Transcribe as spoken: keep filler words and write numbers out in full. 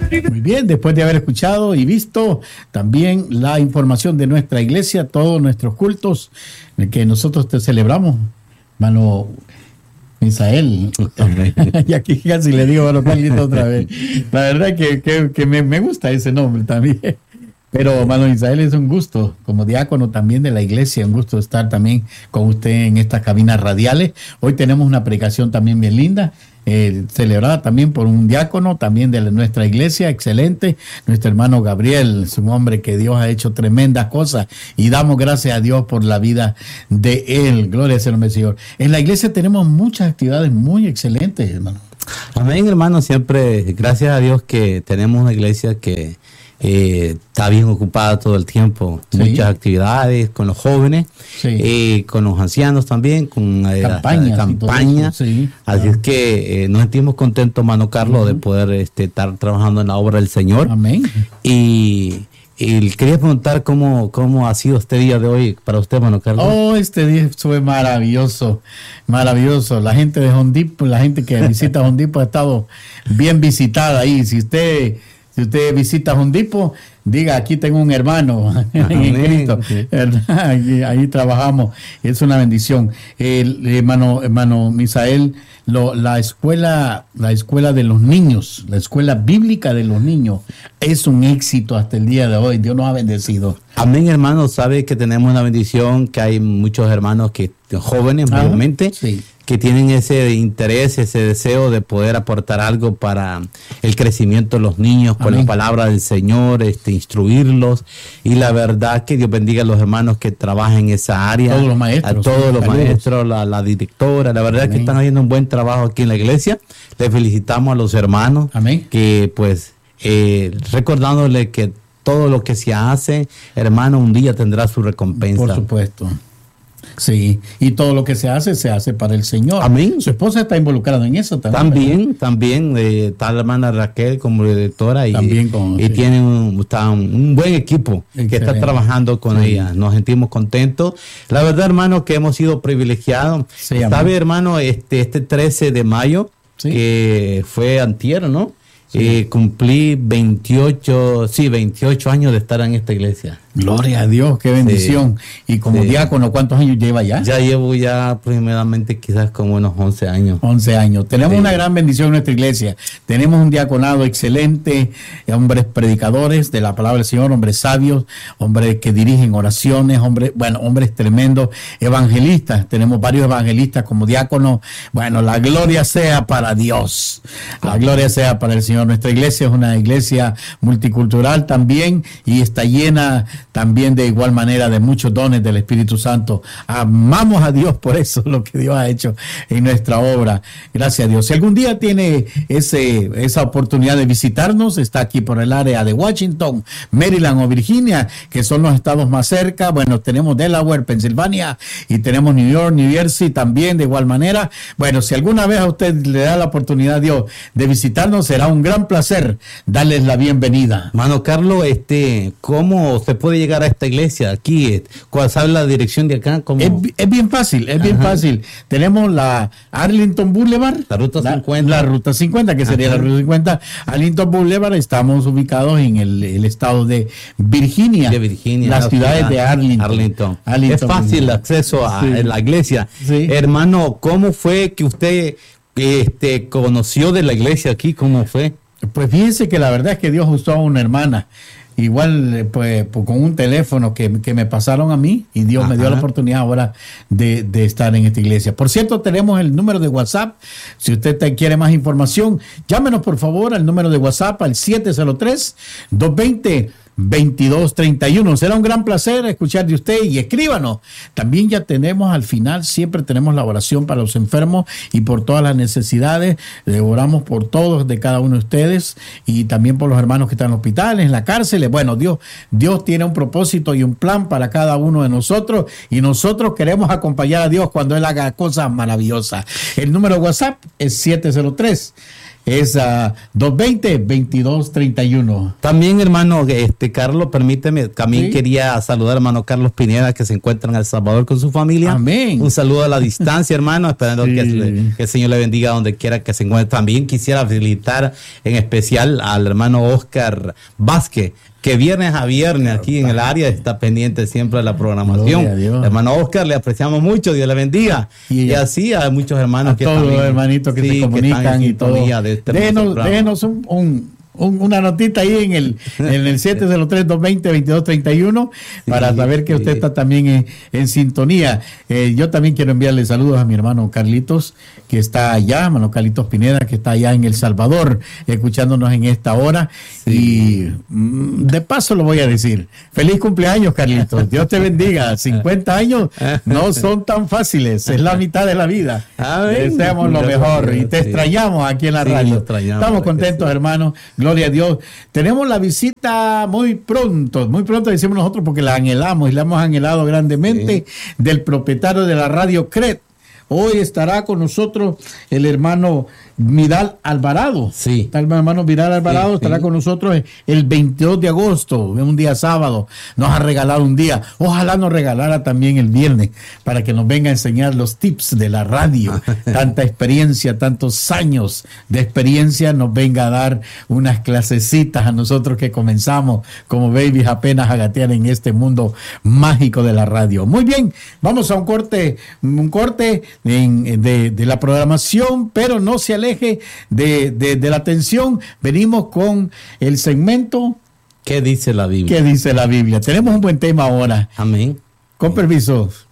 Muy bien, después de haber escuchado y visto también la información de nuestra iglesia, todos nuestros cultos que nosotros te celebramos, hermano Misael. Y aquí casi le digo, hermano Carlito, otra vez. La verdad que, que, que me, me gusta ese nombre también. Pero, hermano Misael, es un gusto, como diácono también de la iglesia, un gusto estar también con usted en estas cabinas radiales. Hoy tenemos una predicación también bien linda, eh, celebrada también por un diácono también de nuestra iglesia, excelente, nuestro hermano Gabriel, es un hombre que Dios ha hecho tremendas cosas y damos gracias a Dios por la vida de él. Gloria al Señor, Señor. En la iglesia tenemos muchas actividades muy excelentes, hermano. Amén, hermano, siempre, gracias a Dios que tenemos una iglesia que Eh, está bien ocupada todo el tiempo, sí. Muchas actividades con los jóvenes, sí. eh, con los ancianos también, con eh, campañas, campaña. Sí. Así ah. es que eh, nos sentimos contentos, hermano Carlos, uh-huh. de poder este, estar trabajando en la obra del Señor. Amén. Y, y quería preguntar cómo, cómo ha sido este día de hoy para usted, hermano Carlos. Oh, este día fue maravilloso, maravilloso. La gente de Hondipo, la gente que visita Hondipo ha estado bien visitada ahí. Si usted Si usted visita Hondipo, diga, aquí tengo un hermano en Cristo. Sí. Ahí, ahí trabajamos. Es una bendición. El hermano, hermano Misael, lo, la escuela, la escuela de los niños, la escuela bíblica de los niños, es un éxito hasta el día de hoy. Dios nos ha bendecido. Amén, hermano. Sabe que tenemos una bendición, que hay muchos hermanos que jóvenes, mayormente, sí. que tienen ese interés, ese deseo de poder aportar algo para el crecimiento de los niños con Amén. La palabra del Señor, este, instruirlos. Y la verdad que Dios bendiga a los hermanos que trabajan en esa área. Todos los maestros. A todos los saludos. maestros, la, la directora. La verdad Amén. Que están haciendo un buen trabajo aquí en la iglesia. Les felicitamos a los hermanos. Amén. Que pues eh, recordándole que todo lo que se hace, hermano, un día tendrá su recompensa. Por supuesto. Sí, y todo lo que se hace, se hace para el Señor. Amén. Su esposa está involucrada en eso también. También, también, eh, está la hermana Raquel como directora y, también con, y sí. tiene un, está un, un buen equipo Excelente. Que está trabajando con sí. ella. Nos sentimos contentos. La verdad, hermano, que hemos sido privilegiados. Sí, ¿sabe, hermano? Este, este trece de mayo, sí. que fue antier, ¿no? Sí. Eh, cumplí veintiocho, sí, veintiocho años de estar en esta iglesia. Gloria a Dios, qué bendición. Sí. Y como sí. diácono, ¿cuántos años lleva ya? Ya llevo ya aproximadamente quizás como unos once años. once años. Tenemos sí. una gran bendición en nuestra iglesia. Tenemos un diaconado excelente, hombres predicadores de la palabra del Señor, hombres sabios, hombres que dirigen oraciones, hombres, bueno, hombres tremendos, evangelistas. Tenemos varios evangelistas como diáconos. Bueno, la gloria sea para Dios. La gloria sea para el Señor. Nuestra iglesia es una iglesia multicultural también y está llena también de igual manera de muchos dones del Espíritu Santo. Amamos a Dios por eso, lo que Dios ha hecho en nuestra obra. Gracias a Dios. Si algún día tiene ese, esa oportunidad de visitarnos, está aquí por el área de Washington, Maryland o Virginia, que son los estados más cerca. Bueno, tenemos Delaware, Pensilvania y tenemos New York, New Jersey también de igual manera. Bueno, si alguna vez a usted le da la oportunidad, Dios, de visitarnos, será un gran placer darles la bienvenida. Mano Carlos, este, ¿cómo se puede llegar a esta iglesia aquí? ¿Cuál sabe la dirección de acá? ¿Cómo? Es, es bien fácil, es Ajá. bien fácil. Tenemos la Arlington Boulevard, la ruta la, cincuenta, la ruta cincuenta, que sería Ajá. la ruta cincuenta, Arlington Boulevard. Estamos ubicados en el, el estado de Virginia, de Virginia, las ciudades ciudad, de Arlington. Arlington. Arlington. Es fácil el acceso a sí. la iglesia. Sí. Hermano, ¿cómo fue que usted este, conoció de la iglesia aquí? ¿Cómo fue? Pues fíjense que la verdad es que Dios usó a una hermana, igual pues, pues con un teléfono que, que me pasaron a mí y Dios Ajá. me dio la oportunidad ahora de, de estar en esta iglesia. Por cierto, tenemos el número de WhatsApp. Si usted te quiere más información, llámenos por favor al número de WhatsApp al siete cero tres, dos dos cero, veintidós treinta y uno. Será un gran placer escuchar de usted y escríbanos. También ya tenemos al final, siempre tenemos la oración para los enfermos y por todas las necesidades. Le oramos por todos de cada uno de ustedes y también por los hermanos que están en hospitales, en la cárcel. Bueno, Dios, Dios tiene un propósito y un plan para cada uno de nosotros y nosotros queremos acompañar a Dios cuando Él haga cosas maravillosas. El número de WhatsApp es siete cero tres, es a dos veinte, veintidós treinta y uno. También, hermano, este Carlos, permíteme, también ¿Sí? quería saludar al hermano Carlos Pineda, que se encuentra en El Salvador con su familia. Amén. Un saludo a la distancia, hermano, esperando Sí. que, que el Señor le bendiga donde quiera que se encuentre. También quisiera felicitar en especial al hermano Oscar Vázquez, que viernes a viernes aquí en el área está pendiente siempre de la programación. Hermano Oscar, le apreciamos mucho, Dios le bendiga. Y, y así a muchos hermanos a que todos también, los hermanitos que sí, se comunican que y todo. De este déjenos déjenos un, un Un, una notita ahí en el, en el siete cero tres, dos veinte, veintidós treinta y uno para sí, saber que sí. usted está también en, en sintonía. Eh, yo también quiero enviarle saludos a mi hermano Carlitos, que está allá, hermano Carlitos Pineda, que está allá en El Salvador, escuchándonos en esta hora. Sí. Y mm, de paso lo voy a decir, feliz cumpleaños, Carlitos. Dios te bendiga. cincuenta años no son tan fáciles, es la mitad de la vida. Deseamos lo mejor y te sí. extrañamos aquí en la sí, radio. Estamos contentos, sí. hermano. Gloria a Dios. Tenemos la visita muy pronto, muy pronto decimos nosotros porque la anhelamos y la hemos anhelado grandemente, sí. del propietario de la radio C R E T. Hoy estará con nosotros el hermano Vidal Alvarado. Sí. El hermano Vidal Alvarado sí, estará sí. con nosotros el veintidós de agosto, un día sábado. Nos ha regalado un día. Ojalá nos regalara también el viernes para que nos venga a enseñar los tips de la radio. Tanta experiencia, tantos años de experiencia, nos venga a dar unas clasecitas a nosotros que comenzamos como babies apenas a gatear en este mundo mágico de la radio. Muy bien, vamos a un corte, un corte en, de, de la programación, pero no se aleje de, de, de la atención. Venimos con el segmento ¿Qué dice la Biblia? ¿Qué dice la Biblia? Tenemos un buen tema ahora. Amén. Con permiso.